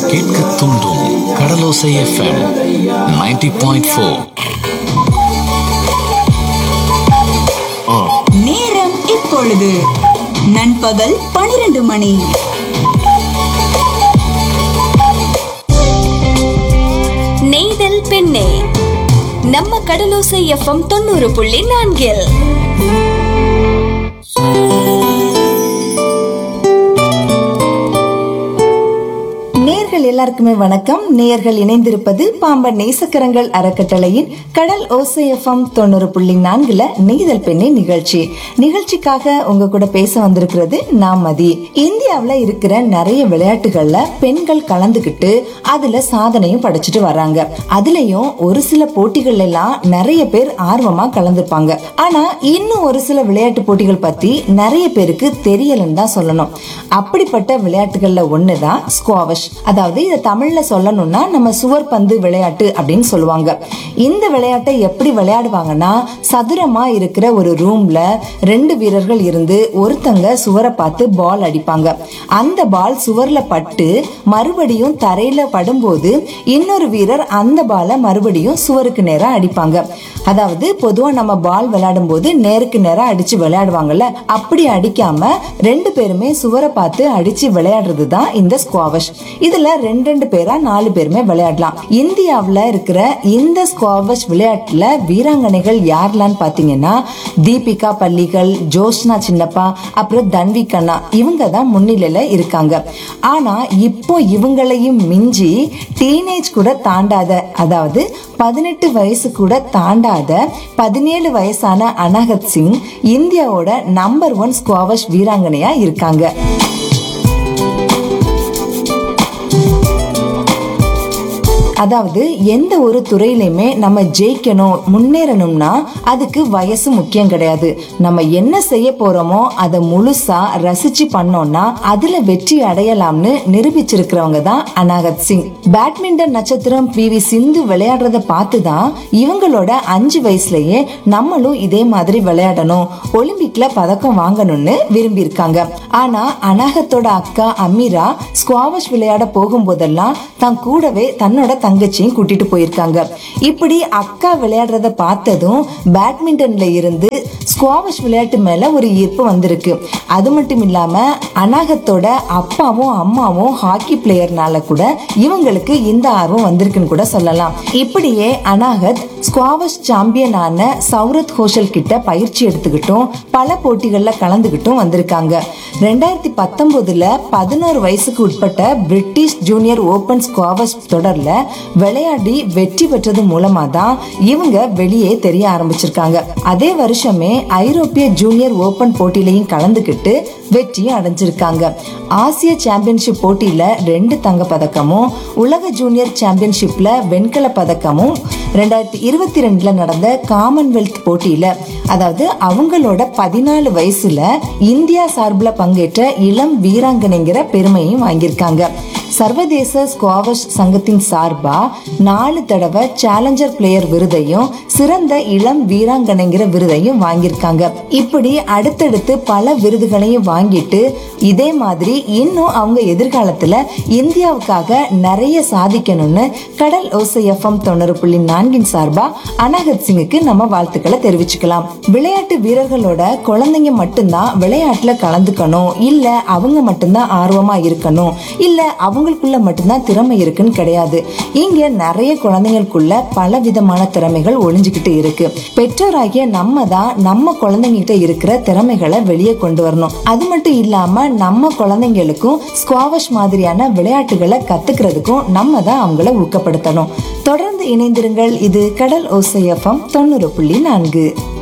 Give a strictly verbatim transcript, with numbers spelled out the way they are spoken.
கேட்க தூண்டும் கடலோசை FM ninety point four. நேரம் இப்பொழுது நண்பகல் பனிரெண்டு மணி. நெய்தல் பெண்ணே நம்ம கடலோசை எஃப்எம் தொண்ணூறு புள்ளி நான்கில். எல்லாருக்குமே வணக்கம். நேயர்கள் இணைந்திருப்பது பாம்பன் நேசக்கரங்கள் அறக்கட்டளையின் கடல் ஓசை எஃப்எம் தொண்ணூறு புள்ளி நான்குல நெய்தல் பெண்ணே நிகழ்ச்சி. நிகழ்ச்சிக்காக உங்க கூட பேச வந்திருக்கிறது நான் மதி. இந்தியாவில இருக்கிற நிறைய விளையாட்டுகள்ல பெண்கள் கலந்துகிட்டு அதுல சாதனையும் படைச்சிட்டு வர்றாங்க. அதுலயும் ஒரு சில போட்டிகள் எல்லாம் நிறைய பேர் ஆர்வமா கலந்துருப்பாங்க. ஆனா இன்னும் ஒரு சில விளையாட்டு போட்டிகள் பத்தி நிறைய பேருக்கு தெரியலன்னு தான் சொல்லணும். அப்படிப்பட்ட விளையாட்டுகள்ல ஒண்ணுதான் ஸ்குவாஷ். அதாவது இத தமிழ்ல சொல்லணும்னா நம்ம சுவர் பந்து விளையாட்டு அப்படின்னு சொல்லுவாங்க. இந்த விளையாட்டை எப்படி விளையாடுவாங்கன்னா, சதுரமா இருக்கிற ஒரு ரூம்ல ரெண்டு வீரர்கள் இருந்து ஒருத்தங்க சுவரை பார்த்து பால் அடிப்பாங்க. அந்த பால் சுவர்ல பட்டு மறுபடியும் தரையில படும்போது இன்னொரு வீரர் அந்த பாலை மறுபடியும் சுவருக்கு நேரா அடிப்பாங்க. அதாவது பொதுவா நம்ம பால் விளையாடும் போது நேருக்கு நேரா அடிச்சு விளையாடுவாங்கல்ல, அப்படி அடிக்காம ரெண்டு பேருமே சுவரை பார்த்து அடிச்சு விளையாடுறது தான் இந்த ஸ்குவாஷ். இதுல ரெண்டு ரெண்டு பேரா நாலு பேருமே விளையாடலாம். இந்தியாவுல இருக்கிற இந்த ஸ்குவாஷ் விளையாட்டுல வீராங்கனைகள் யாரெல்லாம் பாத்தீங்கன்னா, தீபிகா பள்ளிகள், ஜோஷ்னா சின்னப்பா, அப்புறம் தன்வி கண்ணா, இவங்க தான் முன்னிலையில இருக்காங்க. ஆனா இப்போ இவங்களையும் மிஞ்சி டீனேஜ் கூட தாண்டாத, அதாவது பதினெட்டு வயசு கூட தாண்டாத பதினேழு வயசான அனாகத் சிங் இந்தியாவோட நம்பர் ஒன் ஸ்குவாஷ் வீராங்கனையா இருக்காங்க. அதாவது எந்த ஒரு துறையிலுமே நம்ம ஜெயிக்கணும், முன்னேறணும்னா அதுக்கு வயசு முக்கியம் கிடையாது. நம்ம என்ன செய்ய போறோமோ அதை முழுசா ரசிச்சு பண்ணோம்னா அதுல வெற்றி அடையலாம்னு நிரூபிச்சிருக்கிறவங்க தான் அனாகத் சிங். பேட்மிண்டன் நட்சத்திரம் பி வி சிந்து விளையாடுறத பார்த்துதான் இவங்களோட அஞ்சு வயசுலயே நம்மளும் இதே மாதிரி விளையாடணும், ஒலிம்பிக்ல பதக்கம் வாங்கணும்னு விரும்பி இருக்காங்க. ஆனா அனாகத்தோட அக்கா அமீரா ஸ்குவாஷ் விளையாட போகும் போதெல்லாம் தன் கூடவே தன்னோட தங்கச்சியும் கூட்டிட்டு போயிருக்காங்க. இப்படி அக்கா விளையாடுறத பார்த்ததும் பேட்மிண்டன்ல இருந்து ஸ்குவாஷ் விளையாட்டு மேல ஒரு ஈர்ப்பு வந்திருக்கு. அது மட்டும் இல்லாம அனாகத்தோட அப்பாவும் அம்மாவும் ஹாக்கி பிளேயர்னால கூட இவங்களுக்கு இந்த ஆர்வம் வந்திருக்குன்னு கூட சொல்லலாம். இப்படியே அனாகத் ஸ்குவாஷ் சாம்பியனான சௌரத் கோஷல் கிட்ட பயிற்சி எடுத்துக்கிட்டும் பல போட்டிகள்ல கலந்துகிட்டும் வந்திருக்காங்க. ரெண்டாயிரத்தி பத்தொன்பதுல பதினோரு வயசுக்கு உட்பட்ட பிரிட்டிஷ் ஜூனியர் ஓபன் ஸ்குவாஷ் தொடர்ல விளையாடி வெற்றி பெற்றது மூலமா தான் இவங்க வெளியே தெரிய ஆரம்பிச்சிருக்காங்க. அதே வருஷமே ஐரோப்பிய ஜூனியர் ஓபன் போட்டியிலையும் கலந்துகிட்டு வெற்றியும் அடைஞ்சிருக்காங்க. ஆசிய சாம்பியன்ஷிப் போட்டியில ரெண்டு தங்க பதக்கமும், உலக ஜூனியர் சாம்பியன்ஷிப்ல வெண்கல பதக்கமும், ரெண்டாயிரத்தி இருபத்தி ரெண்டுல நடந்த காமன்வெல்த் போட்டியில, அதாவது அவங்களோட பதினாலு வயசுல இந்தியா சார்பில் பங்கேற்ற இளம் வீராங்கனைங்கிற பெருமையும் வாங்கியிருக்காங்க. சர்வதேச ஸ்குவாஷ் சங்கத்தின் சார்பா நாலு தடவை சேலஞ்சர் பிளேயர் விருதையும் சிறந்த இளம் வீராங்கனைங்கிற விருதையும் வாங்கியிருக்காங்க. இப்படி அடுத்தடுத்து பல விருதுகளையும் வாங்கிட்டு இதே மாதிரி இன்னும் அவங்க எதிர்காலத்துல இந்தியாவுக்காக நிறைய சாதிக்கணும்னு கடல் ஓசை எஃப்எம் தொண்ணூறு புள்ளி நான்கின் சார்பா அனாகத் சிங்குக்கு நம்ம வாழ்த்துக்களை தெரிவிச்சுக்கலாம். விளையாட்டு வீரர்களோட குழந்தைங்க மட்டும்தான் விளையாட்டுல கலந்துக்கணும், இல்ல அவங்க மட்டும்தான் ஆர்வமா இருக்கணும், இல்ல அவங்களுக்குள்ள மட்டும்தான் திறமை இருக்குன்னு கிடையாது. இங்க நிறைய குழந்தைங்களுக்குள்ள பல விதமான திறமைகள் ஒளிஞ்சுக்கிட்டு இருக்கு. பெற்றோராகிய நம்ம தான் நம்ம குழந்தைங்க கிட்ட இருக்கிற திறமைகளை வெளியே கொண்டு வரணும். அது மட்டும் இல்லாம நம்ம குழந்தைங்களுக்கும் ஸ்குவாஷ் மாதிரியான விளையாட்டுகளை கத்துக்கிறதுக்கும் நம்ம தான் அவங்கள ஊக்கப்படுத்தணும். தொடர்ந்து இணைந்திருங்கள். இது கடல் ஓசை எஃப்எம் தொண்ணூறு புள்ளி நான்கு.